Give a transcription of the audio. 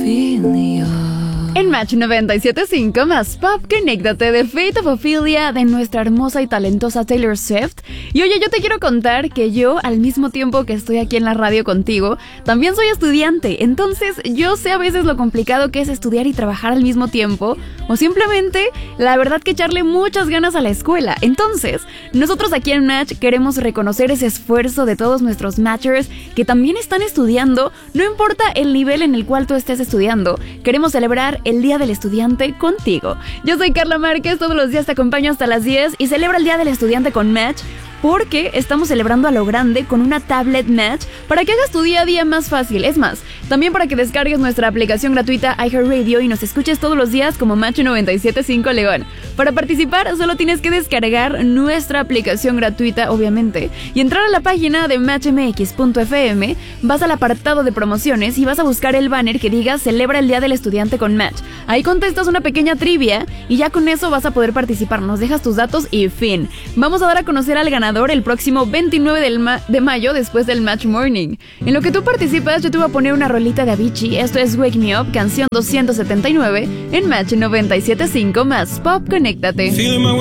Ophelia. En Match 97.5 más Pop, conéctate de Fate of Ophelia de nuestra hermosa y talentosa Taylor Swift. Y oye, yo te quiero contar que yo, al mismo tiempo que estoy aquí en la radio contigo, también soy estudiante. Entonces, yo sé a veces lo complicado que es estudiar y trabajar al mismo tiempo, o simplemente, la verdad que echarle muchas ganas a la escuela. Entonces, nosotros aquí en Match queremos reconocer ese esfuerzo de todos nuestros Matchers que también están estudiando, no importa el nivel en el cual tú estés estudiando. Queremos celebrar el Día del Estudiante contigo. Yo soy Carla Márquez, todos los días te acompaño hasta las 10 y celebra el Día del Estudiante con Match, porque estamos celebrando a lo grande con una tablet Match para que hagas tu día a día más fácil. Es más, también para que descargues nuestra aplicación gratuita iHeartRadio y nos escuches todos los días como Match 97.5 León. Para participar solo tienes que descargar nuestra aplicación gratuita, obviamente, y entrar a la página de matchmx.fm, vas al apartado de promociones y vas a buscar el banner que diga Celebra el Día del Estudiante con Match. Ahí contestas una pequeña trivia y ya con eso vas a poder participar. Nos dejas tus datos y fin. Vamos a dar a conocer al ganador el próximo 29 de mayo después del Match Morning. En lo que tú participas, yo te voy a poner una rolita de Avicii. Esto es Wake Me Up, canción 279 en Match 97.5 más Pop, conéctate.